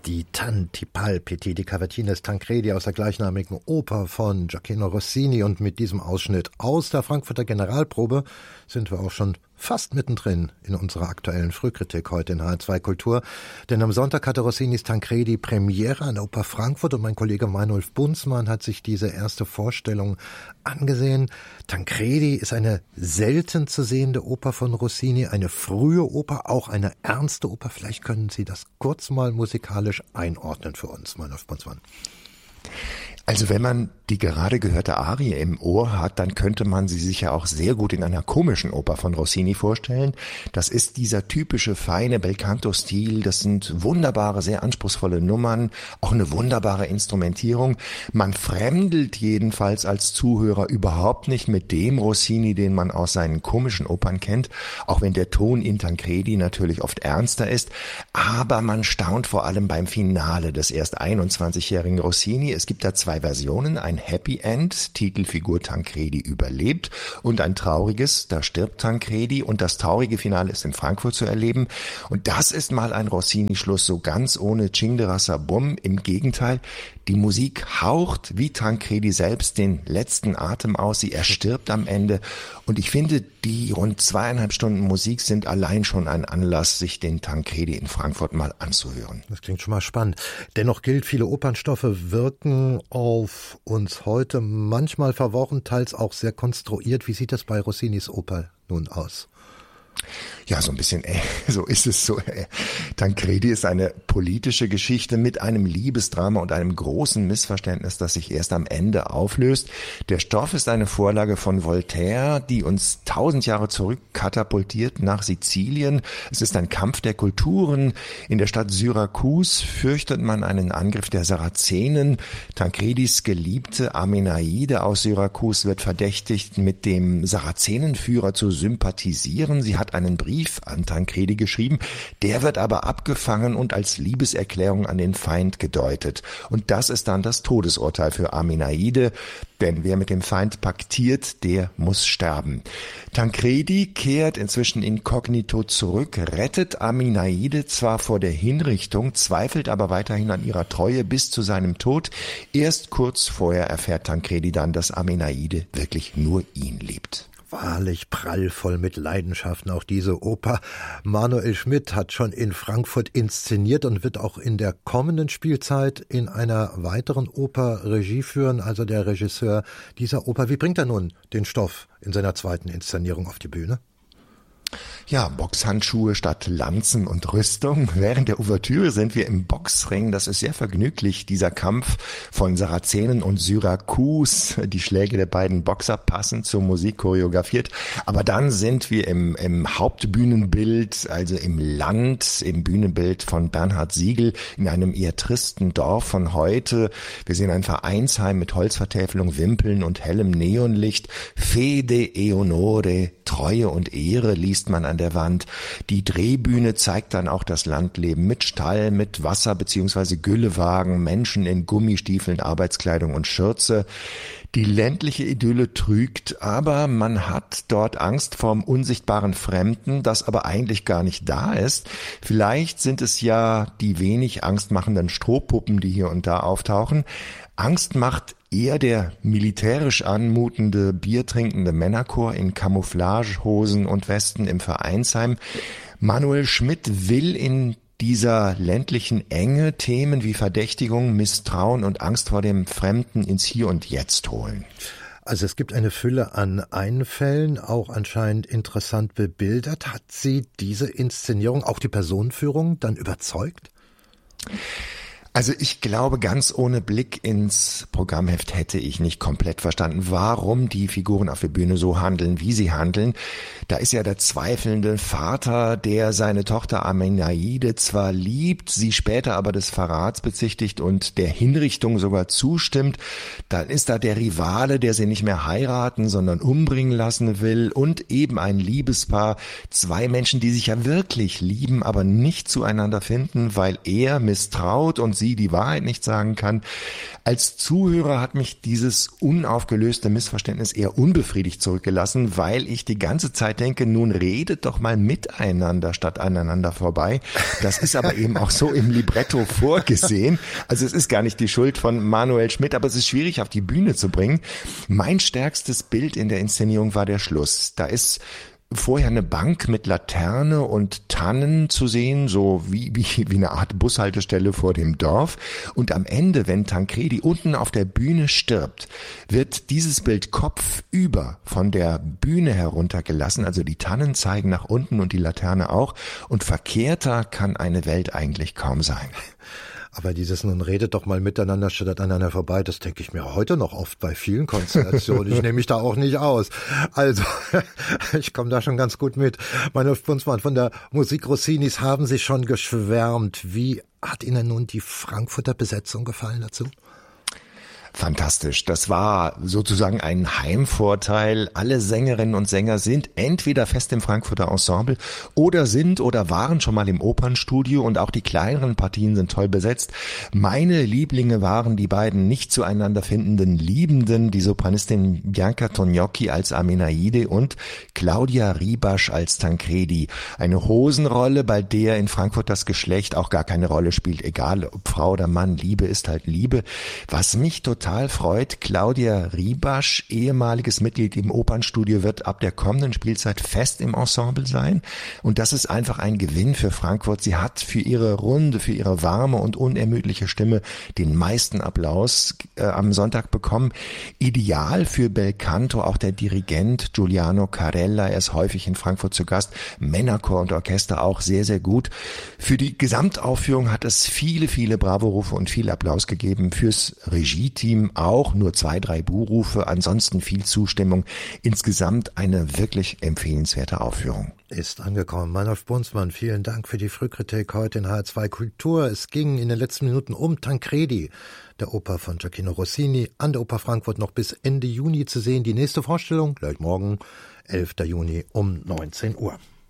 Die Tanti Palpiti di Cavatines Tancredi aus der gleichnamigen Oper von Gioacchino Rossini. Und mit diesem Ausschnitt aus der Frankfurter Generalprobe sind wir auch schon fast mittendrin in unserer aktuellen Frühkritik heute in HR2 Kultur. Denn am Sonntag hatte Rossinis Tancredi Premiere an der Oper Frankfurt und mein Kollege Meinolf Bunzmann hat sich diese erste Vorstellung angesehen. Tancredi ist eine selten zu sehende Oper von Rossini, eine frühe Oper, auch eine ernste Oper. Vielleicht können Sie das kurz mal musikalisch einordnen für uns, Meinolf Bunzmann. Also wenn man die gerade gehörte Arie im Ohr hat, dann könnte man sie sich ja auch sehr gut in einer komischen Oper von Rossini vorstellen. Das ist dieser typische feine Belcanto-Stil, das sind wunderbare, sehr anspruchsvolle Nummern, auch eine wunderbare Instrumentierung. Man fremdelt jedenfalls als Zuhörer überhaupt nicht mit dem Rossini, den man aus seinen komischen Opern kennt, auch wenn der Ton in Tancredi natürlich oft ernster ist. Aber man staunt vor allem beim Finale des erst 21-jährigen Rossini. Es gibt da zwei Versionen, ein Happy End, Titelfigur Tancredi überlebt, und ein trauriges, da stirbt Tancredi, und das traurige Finale ist in Frankfurt zu erleben. Und das ist mal ein Rossini-Schluss so ganz ohne Cinghiara-Bum. Im Gegenteil, die Musik haucht wie Tancredi selbst den letzten Atem aus, sie erstirbt am Ende. Und ich finde, die rund 2,5 Stunden Musik sind allein schon ein Anlass, sich den Tancredi in Frankfurt mal anzuhören. Das klingt schon mal spannend. Dennoch gilt, viele Opernstoffe wirken auf uns heute manchmal verworren, teils auch sehr konstruiert. Wie sieht das bei Rossinis Oper nun aus? Ja, so ein bisschen, so ist es so. Tancredi ist eine politische Geschichte mit einem Liebesdrama und einem großen Missverständnis, das sich erst am Ende auflöst. Der Stoff ist eine Vorlage von Voltaire, die uns 1000 Jahre zurück katapultiert nach Sizilien. Es ist ein Kampf der Kulturen. In der Stadt Syrakus fürchtet man einen Angriff der Sarazenen. Tancredis Geliebte Amenaide aus Syrakus wird verdächtigt, mit dem Sarazenenführer zu sympathisieren. Sie hat einen Brief an Tancredi geschrieben, der wird aber abgefangen und als Liebeserklärung an den Feind gedeutet. Und das ist dann das Todesurteil für Amenaide, denn wer mit dem Feind paktiert, der muss sterben. Tancredi kehrt inzwischen inkognito zurück, rettet Amenaide zwar vor der Hinrichtung, zweifelt aber weiterhin an ihrer Treue bis zu seinem Tod. Erst kurz vorher erfährt Tancredi dann, dass Amenaide wirklich nur ihn liebt. Wahrlich prallvoll mit Leidenschaften auch diese Oper. Manuel Schmidt hat schon in Frankfurt inszeniert und wird auch in der kommenden Spielzeit in einer weiteren Oper Regie führen, also der Regisseur dieser Oper. Wie bringt er nun den Stoff in seiner zweiten Inszenierung auf die Bühne? Ja, Boxhandschuhe statt Lanzen und Rüstung. Während der Ouvertüre sind wir im Boxring. Das ist sehr vergnüglich, dieser Kampf von Sarazenen und Syrakus. Die Schläge der beiden Boxer passen zur Musik choreografiert. Aber dann sind wir im Hauptbühnenbild, also im Land, im Bühnenbild von Bernhard Siegel, in einem eher tristen Dorf von heute. Wir sehen ein Vereinsheim mit Holzvertäfelung, Wimpeln und hellem Neonlicht. Fede e onore, Treue und Ehre liest man an der Wand. Die Drehbühne zeigt dann auch das Landleben mit Stall, mit Wasser- bzw. Güllewagen, Menschen in Gummistiefeln, Arbeitskleidung und Schürze. Die ländliche Idylle trügt, aber man hat dort Angst vorm unsichtbaren Fremden, das aber eigentlich gar nicht da ist. Vielleicht sind es ja die wenig angstmachenden Strohpuppen, die hier und da auftauchen. Angst macht eher der militärisch anmutende, biertrinkende Männerchor in Camouflagehosen und Westen im Vereinsheim. Manuel Schmidt will in dieser ländlichen Enge Themen wie Verdächtigung, Misstrauen und Angst vor dem Fremden ins Hier und Jetzt holen. Also es gibt eine Fülle an Einfällen, auch anscheinend interessant bebildert. Hat Sie diese Inszenierung, auch die Personenführung, dann überzeugt? Also ich glaube, ganz ohne Blick ins Programmheft hätte ich nicht komplett verstanden, warum die Figuren auf der Bühne so handeln, wie sie handeln. Da ist ja der zweifelnde Vater, der seine Tochter Amenaide zwar liebt, sie später aber des Verrats bezichtigt und der Hinrichtung sogar zustimmt. Dann ist da der Rivale, der sie nicht mehr heiraten, sondern umbringen lassen will, und eben ein Liebespaar, zwei Menschen, die sich ja wirklich lieben, aber nicht zueinander finden, weil er misstraut und sie die Wahrheit nicht sagen kann. Als Zuhörer hat mich dieses unaufgelöste Missverständnis eher unbefriedigt zurückgelassen, weil ich die ganze Zeit denke, nun redet doch mal miteinander statt aneinander vorbei. Das ist aber eben auch so im Libretto vorgesehen. Also es ist gar nicht die Schuld von Manuel Schmidt, aber es ist schwierig auf die Bühne zu bringen. Mein stärkstes Bild in der Inszenierung war der Schluss. Da ist vorher eine Bank mit Laterne und Tannen zu sehen, so wie eine Art Bushaltestelle vor dem Dorf. Und am Ende, wenn Tancredi unten auf der Bühne stirbt, wird dieses Bild kopfüber von der Bühne heruntergelassen. Also die Tannen zeigen nach unten und die Laterne auch. Und verkehrter kann eine Welt eigentlich kaum sein. Aber dieses nun redet doch mal miteinander statt aneinander vorbei, das denke ich mir heute noch oft bei vielen Konstellationen. Ich nehme mich da auch nicht aus. Also, ich komme da schon ganz gut mit. Meine Spunzmann, von der Musik Rossinis haben Sie schon geschwärmt. Wie hat Ihnen nun die Frankfurter Besetzung gefallen dazu? Fantastisch. Das war sozusagen ein Heimvorteil. Alle Sängerinnen und Sänger sind entweder fest im Frankfurter Ensemble oder waren schon mal im Opernstudio, und auch die kleineren Partien sind toll besetzt. Meine Lieblinge waren die beiden nicht zueinander findenden Liebenden, die Sopranistin Bianca Tognocchi als Amenaide und Claudia Ribasch als Tancredi. Eine Hosenrolle, bei der in Frankfurt das Geschlecht auch gar keine Rolle spielt, egal ob Frau oder Mann. Liebe ist halt Liebe. Was mich total freut, Claudia Ribasch, ehemaliges Mitglied im Opernstudio, wird ab der kommenden Spielzeit fest im Ensemble sein. Und das ist einfach ein Gewinn für Frankfurt. Sie hat für ihre runde, für ihre warme und unermüdliche Stimme den meisten Applaus am Sonntag bekommen. Ideal für Belcanto, auch der Dirigent Giuliano Carella, er ist häufig in Frankfurt zu Gast. Männerchor und Orchester auch sehr, sehr gut. Für die Gesamtaufführung hat es viele, viele Bravo-Rufe und viel Applaus gegeben. Fürs Regie-Team auch nur 2-3 Buhrufe, ansonsten viel Zustimmung. Insgesamt eine wirklich empfehlenswerte Aufführung. Ist angekommen. Meinolf Spunzmann, vielen Dank für die Frühkritik heute in HR2 Kultur. Es ging in den letzten Minuten um Tancredi, der Oper von Gioacchino Rossini, an der Oper Frankfurt noch bis Ende Juni zu sehen. Die nächste Vorstellung gleich morgen, 11. Juni um 19 Uhr.